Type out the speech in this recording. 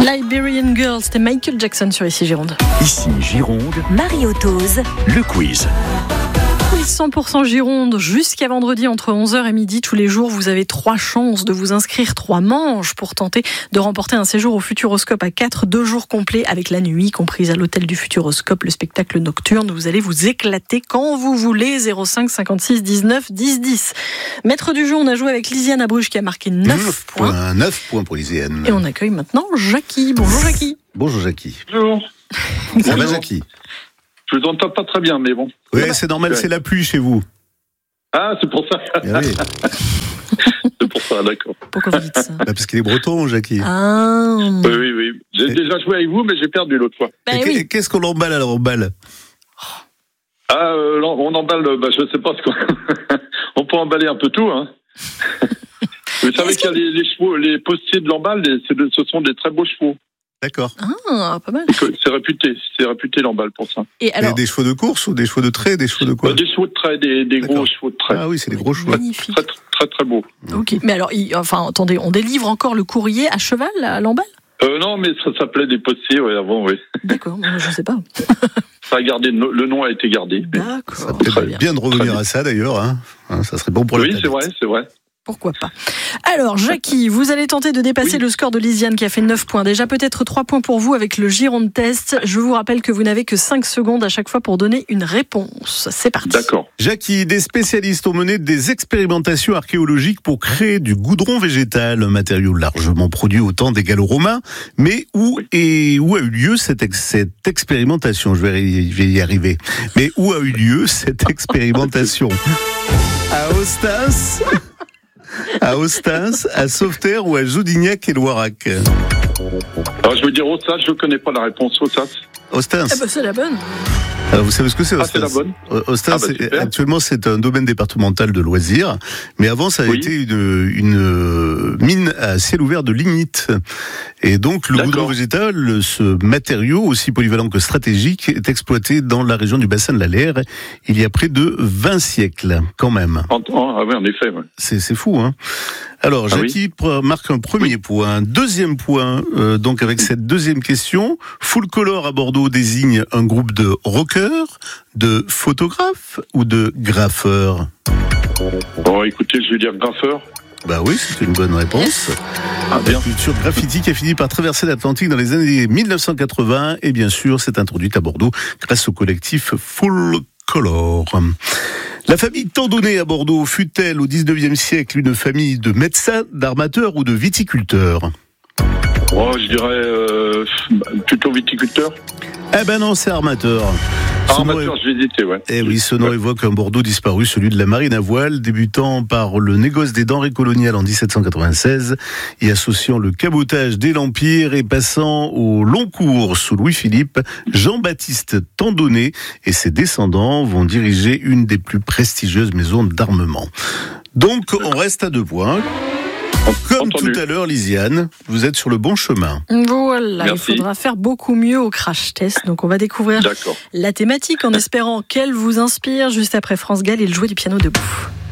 Liberian Girl, c'était Michael Jackson sur Ici Gironde. Ici Gironde, Mario Tose, le quiz. Quiz 100% Gironde jusqu'à vendredi entre 11h et midi. Tous les jours, vous avez 3 chances de vous inscrire, 3 manches pour tenter de remporter un séjour au Futuroscope à 4, 2 jours complets avec la nuit comprise à l'hôtel du Futuroscope, le spectacle nocturne. Vous allez vous éclater quand vous voulez. 05 56 19 10 10. Maître du jeu, on a joué avec Lisiane à Bruges qui a marqué 9 points. 9 points pour Lisiane. Et on accueille maintenant Jackie. Bonjour Jackie. Bonjour Jackie. Bonjour. Ça va Jackie? Je vous entends pas très bien, mais bon. Oui, c'est normal, c'est la pluie chez vous. Ah, c'est pour ça. Eh oui. C'est pour ça, d'accord. Pourquoi vous dites ça? Parce qu'il est breton, Jackie. Ah. Oui. J'ai déjà joué avec vous, mais j'ai perdu l'autre fois. Ben oui. Qu'est-ce qu'on emballe alors, on emballe? Ah, on emballe, je sais pas ce qu'on... On peut emballer un peu tout, hein. Vous savez qu'il y a les chevaux, les postiers de l'emballe, ce sont des très beaux chevaux. D'accord. Ah, pas mal. C'est réputé l'emballe pour ça. Et alors, des chevaux de course ou des chevaux de trait, des chevaux de quoi? Des chevaux de trait, des gros chevaux de trait. Ah oui, c'est des gros chevaux. magnifique. Très beaux. Ok, mais alors, attendez, on délivre encore le courrier à cheval, à l'emballe? Non, mais ça s'appelait des postiers, avant, oui. D'accord, je sais pas. Ça a gardé, le nom a été gardé. D'accord. Ça peut bien de revenir à ça d'ailleurs. Hein. Ça serait bon pour la Oui, planète. c'est vrai. Pourquoi pas. Alors, Jackie, vous allez tenter de dépasser le score de Lisiane qui a fait 9 points. Déjà, peut-être 3 points pour vous avec le Gironde Test. Je vous rappelle que vous n'avez que 5 secondes à chaque fois pour donner une réponse. C'est parti. D'accord. Jackie, des spécialistes ont mené des expérimentations archéologiques pour créer du goudron végétal, un matériau largement produit au temps des Gallo-Romains. Mais où a eu lieu cette expérimentation? Je vais y arriver. Mais où a eu lieu cette expérimentation? À Ostens, à Sauveterre ou à Joudignac et Loirac? Alors, je veux dire Ossas, je ne connais pas la réponse. Ostens. C'est la bonne. Alors, vous savez ce que c'est, Ostens? C'est la bonne. Ostens, actuellement, c'est un domaine départemental de loisirs. Mais avant, ça a été une mine à ciel ouvert de lignite. Et donc, le goudron végétal, ce matériau, aussi polyvalent que stratégique, est exploité dans la région du bassin de la Leyre il y a près de 20 siècles, quand même. Ah oui, en effet. Ouais. C'est fou, hein. Alors, Jackie marque un premier point. Deuxième point, donc avec cette deuxième question. Full Color à Bordeaux désigne un groupe de rockers, de photographes ou de graffeurs? Bon, écoutez, je vais dire graffeur. Bah oui, c'est une bonne réponse. Bien. La culture graffiti qui a fini par traverser l'Atlantique dans les années 1980 et bien sûr s'est introduite à Bordeaux grâce au collectif Full Color. La famille Tandonnet à Bordeaux fut-elle au 19e siècle une famille de médecins, d'armateurs ou de viticulteurs? Je dirais plutôt viticulteur. Eh ben non, c'est armateur. Armateur, je vais hésiter, ouais. Eh oui, ce nom évoque un Bordeaux disparu, celui de la marine à voile, débutant par le négoce des denrées coloniales en 1796 et associant le cabotage dès l'Empire et passant au long cours sous Louis-Philippe. Jean-Baptiste Tandonnet et ses descendants vont diriger une des plus prestigieuses maisons d'armement. Donc, on reste à 2 points. Comme tout à l'heure, Lisiane, vous êtes sur le bon chemin. Voilà, Merci. il faudra faire beaucoup mieux au crash test. Donc on va découvrir la thématique en espérant qu'elle vous inspire juste après France Gall et le jouet du piano debout.